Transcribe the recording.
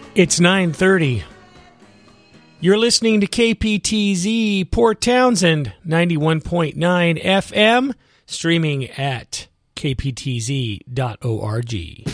It's 9:30. You're listening to KPTZ Port Townsend 91.9 FM, streaming at kptz.org.